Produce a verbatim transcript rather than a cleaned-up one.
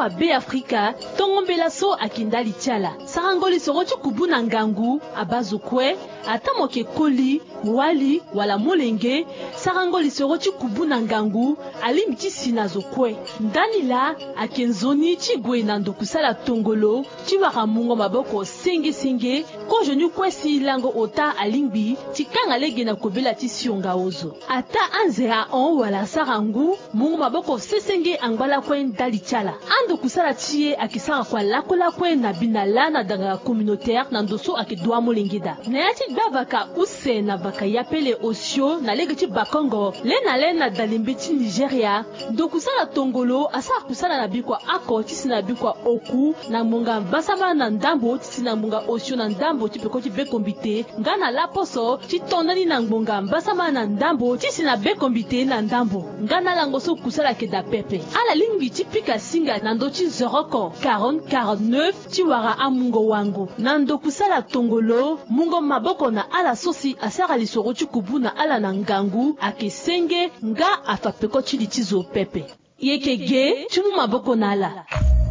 wa be Afrika tongombela so akindali tiala sarangoli sorochi kubuna ngangu abazukwe atamoke koli wali wala molenge sarangoli sorochi kubuna ngangu alimti sinazokwe ndani la akenzoni chigwe na ndokusala tongolo chiwaka mungo maboko senge senge ko jenu kwesi lango ota alingbi tikanga lege na kobela tisionga ozo ata anzea on wala sarangu mungo maboko sesenge angbala kwe ndali tiala ando kusala tie akisanga kwa lakola kwe na binala na daga communautaire na ndoso akedwa molengida na yati bavaka use na baka yapele osio na lege ti bakongo le na le na dalimbeti Nigeria do kusala tongolo asa kusala na bikwa ako tisi na bikwa oku na munga basama na ndambo tisi na munga osio na ndambo tipeko ti bekombite nga na laposo ti tondani na ngbonga basama na ndambo tisi na bekombite na ndambo nga na lango so kusala keda pepe ala lingbi ti pika singa na ndo ti zoroko quarante quarante-neuf ti wara amungo wangu na ndo kusala tongolo mungo maboko na ala sosi asara lisoro ti kubu na ala na ngangu akesenge nga afapeko ti litizo pepe yekege ti mu maboko na ala